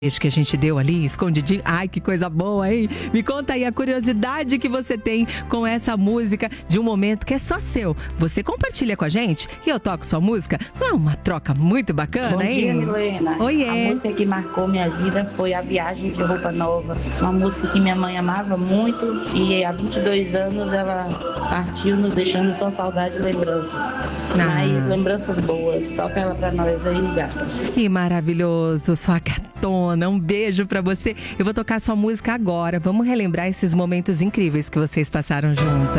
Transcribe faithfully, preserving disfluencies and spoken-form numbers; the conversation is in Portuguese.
beijo que a gente deu ali, escondidinho. Ai, que coisa boa, hein? Me conta aí a curiosidade que você tem com essa música de um momento que é só seu. Você compartilha com a gente e eu toco sua música. Não é uma troca muito bacana, Bom hein? dia, Milena. Oiê. A música que marcou minha vida foi A Viagem de Roupa Nova. Uma música que minha mãe amava muito e há vinte e dois anos ela partiu nos deixando só saudade e lembranças. Ah. Mas lembranças boas. Toca ela pra nós aí, gata. Que maravilhoso, sua gatona. Um beijo pra você. Eu vou tocar sua música agora. Vamos relembrar esses momentos incríveis que vocês passaram juntas.